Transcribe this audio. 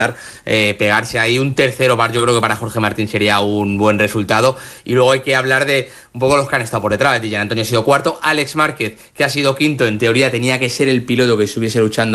pegarse ahí un tercero par, yo creo que para Jorge Martín sería un buen resultado. Y luego hay que hablar de un poco los que han estado por detrás. Gian Antonio ha sido cuarto, Alex Márquez, que ha sido quinto, en teoría tenía que ser el piloto que estuviese luchando